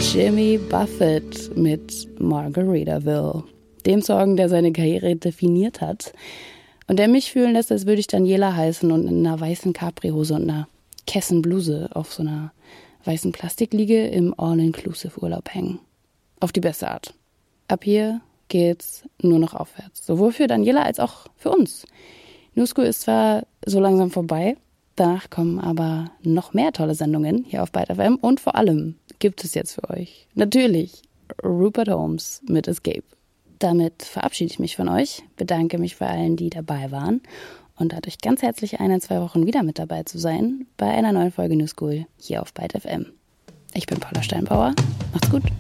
Jimmy Buffett mit Margaritaville, dem Song, der seine Karriere definiert hat und der mich fühlen lässt, als würde ich Daniela heißen und in einer weißen Capri-Hose und einer Kessenbluse auf so einer weißen Plastikliege im All-Inclusive-Urlaub hängen. Auf die beste Art. Ab hier geht's nur noch aufwärts. Sowohl für Daniela als auch für uns. New School ist zwar so langsam vorbei, danach kommen aber noch mehr tolle Sendungen hier auf Byte FM und vor allem gibt es jetzt für euch natürlich Rupert Holmes mit Escape. Damit verabschiede ich mich von euch, bedanke mich bei allen, die dabei waren und lade euch ganz herzlich ein, in 2 Wochen wieder mit dabei zu sein bei einer neuen Folge New School hier auf Byte FM. Ich bin Paula Steinbauer, macht's gut.